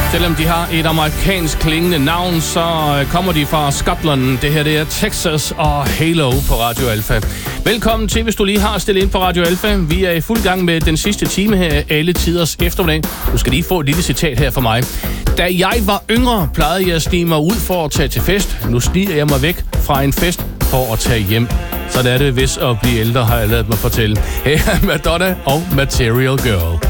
Selvom de har et amerikansk klingende navn, så kommer de fra Skotland. Det her, det er Texas og Halo på Radio Alpha. Velkommen til, hvis du lige har stillet ind på Radio Alpha. Vi er i fuld gang med den sidste time her, alle tiders eftermiddag. Du skal lige få et lille citat her fra mig. Da jeg var yngre, plejede jeg at snige mig ud for at tage til fest. Nu sniger jeg mig væk fra en fest for at tage hjem. Sådan er det, hvis at blive ældre, har jeg ladet mig fortælle. Her er Madonna og Material Girl.